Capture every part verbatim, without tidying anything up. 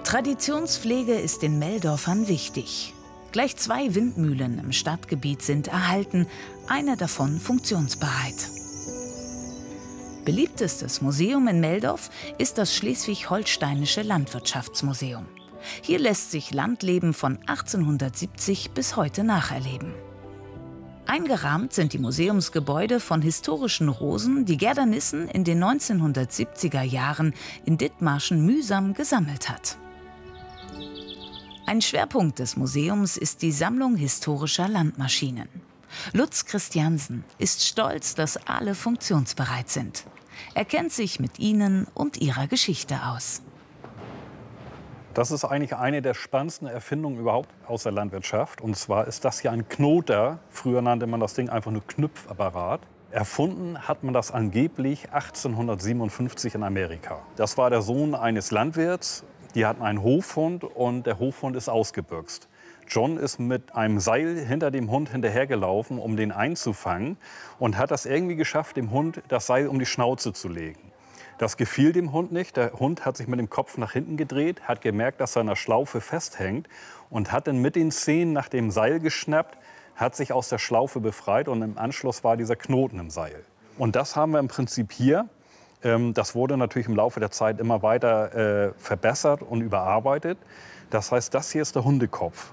Traditionspflege ist den Meldorfern wichtig. Gleich zwei Windmühlen im Stadtgebiet sind erhalten, eine davon funktionsbereit. Beliebtestes Museum in Meldorf ist das Schleswig-Holsteinische Landwirtschaftsmuseum. Hier lässt sich Landleben von achtzehnhundertsiebzig bis heute nacherleben. Eingerahmt sind die Museumsgebäude von historischen Rosen, die Gerda Nissen in den neunzehnhundertsiebziger Jahren in Dithmarschen mühsam gesammelt hat. Ein Schwerpunkt des Museums ist die Sammlung historischer Landmaschinen. Lutz Christiansen ist stolz, dass alle funktionsbereit sind. Er kennt sich mit ihnen und ihrer Geschichte aus. Das ist eigentlich eine der spannendsten Erfindungen überhaupt aus der Landwirtschaft. Und zwar ist das hier ein Knoter. Früher nannte man das Ding einfach nur Knüpfapparat. Erfunden hat man das angeblich achtzehnhundertsiebenundfünfzig in Amerika. Das war der Sohn eines Landwirts. Die hatten einen Hofhund und der Hofhund ist ausgebüxt. John ist mit einem Seil hinter dem Hund hinterhergelaufen, um den einzufangen, und hat das irgendwie geschafft, dem Hund das Seil um die Schnauze zu legen. Das gefiel dem Hund nicht. Der Hund hat sich mit dem Kopf nach hinten gedreht, hat gemerkt, dass er an der Schlaufe festhängt und hat dann mit den Zähnen nach dem Seil geschnappt, hat sich aus der Schlaufe befreit und im Anschluss war dieser Knoten im Seil. Und das haben wir im Prinzip hier. Das wurde natürlich im Laufe der Zeit immer weiter äh, verbessert und überarbeitet. Das heißt, das hier ist der Hundekopf.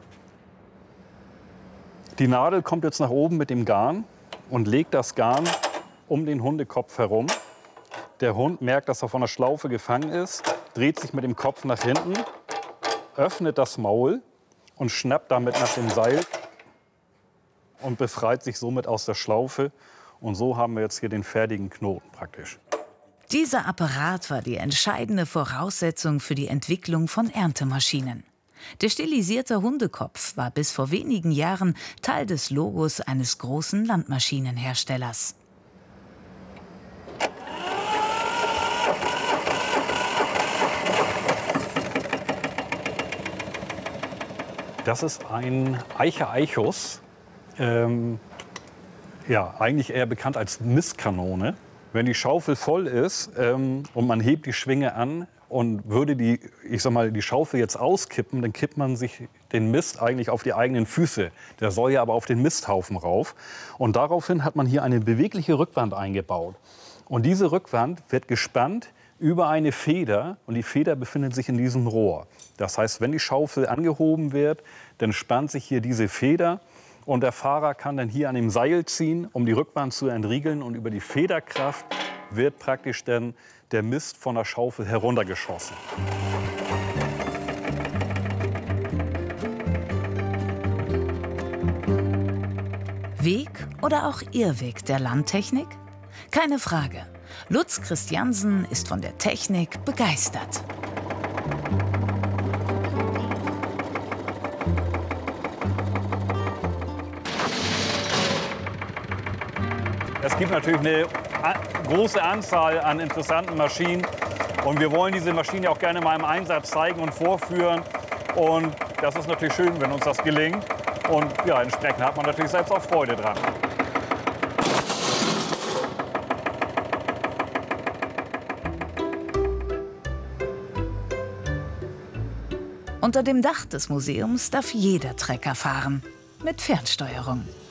Die Nadel kommt jetzt nach oben mit dem Garn und legt das Garn um den Hundekopf herum. Der Hund merkt, dass er von der Schlaufe gefangen ist, dreht sich mit dem Kopf nach hinten, öffnet das Maul und schnappt damit nach dem Seil und befreit sich somit aus der Schlaufe. Und so haben wir jetzt hier den fertigen Knoten praktisch. Dieser Apparat war die entscheidende Voraussetzung für die Entwicklung von Erntemaschinen. Der stilisierte Hundekopf war bis vor wenigen Jahren Teil des Logos eines großen Landmaschinenherstellers. Das ist ein Eicher-Eichus, ähm, ja, eigentlich eher bekannt als Mistkanone. Wenn die Schaufel voll ist ähm, und man hebt die Schwinge an und würde die, ich sag mal, die Schaufel jetzt auskippen, dann kippt man sich den Mist eigentlich auf die eigenen Füße. Der soll ja aber auf den Misthaufen rauf. Und daraufhin hat man hier eine bewegliche Rückwand eingebaut. Und diese Rückwand wird gespannt über eine Feder und die Feder befindet sich in diesem Rohr. Das heißt, wenn die Schaufel angehoben wird, dann spannt sich hier diese Feder. Und der Fahrer kann dann hier an dem Seil ziehen, um die Rückwand zu entriegeln. Und über die Federkraft wird praktisch dann der Mist von der Schaufel heruntergeschossen. Weg oder auch Irrweg der Landtechnik? Keine Frage. Lutz Christiansen ist von der Technik begeistert. Es gibt natürlich eine große Anzahl an interessanten Maschinen. Und wir wollen diese Maschine auch gerne mal im Einsatz zeigen und vorführen. Und das ist natürlich schön, wenn uns das gelingt. Und ja, entsprechend hat man natürlich selbst auch Freude dran. Unter dem Dach des Museums darf jeder Trecker fahren, mit Fernsteuerung.